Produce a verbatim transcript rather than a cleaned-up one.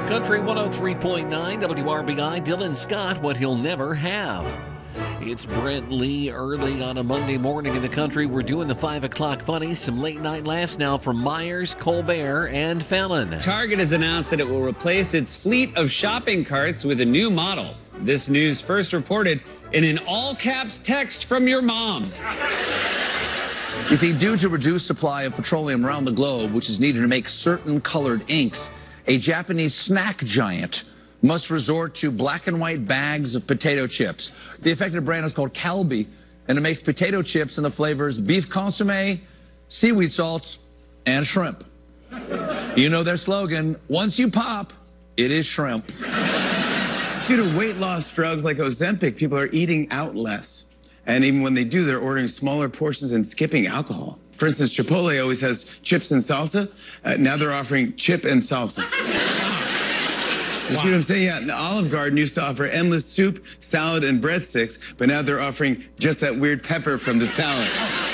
Country one oh three point nine W R B I, Dylan Scott, what he'll never have. It's Brent Lee early on a Monday morning in the country. We're doing the five o'clock funnies. Some late night laughs now from Myers, Colbert, and Fallon. Target has announced that it will replace its fleet of shopping carts with a new model. This news first reported in an all-caps text from your mom. You see, due to reduced supply of petroleum around the globe, which is needed to make certain colored inks, a Japanese snack giant must resort to black and white bags of potato chips. The affected brand is called Calbee, and it makes potato chips in the flavors beef consomme, seaweed salt, and shrimp. You know their slogan, once you pop, it is shrimp. Due to weight loss drugs like Ozempic, people are eating out less. And even when they do, they're ordering smaller portions and skipping alcohol. For instance, Chipotle always has chips and salsa. Uh, now they're offering chip and salsa. You see what I'm saying? Yeah, the Olive Garden used to offer endless soup, salad, and breadsticks, but now they're offering just that weird pepper from the salad.